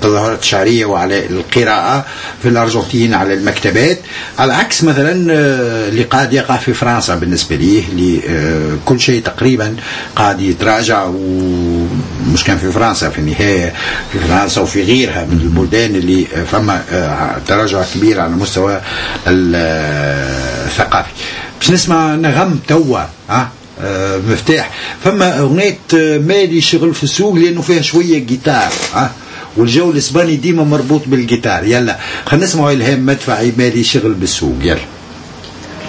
التظاهرات الشعرية وعلى القراءة في الأرجنتين على المكتبات، على عكس مثلا اللي قاعد يقع في فرنسا بالنسبة ليه، اللي كل شيء تقريبا قاعد يتراجع، ومش كان في فرنسا، في النهاية في فرنسا وفي غيرها من البلدان اللي فما تراجع كبير على المستوى الثقافي. باش نسمع نغم توا مفتاح. فما أغنية مالي شغل في السوق لأنه فيها شوية جيتار والجو الإسباني ديما مربوط بالجيتار. يلا خلينا نسمعوا إلهام مدفعي مالي شغل بالسوق. يلا.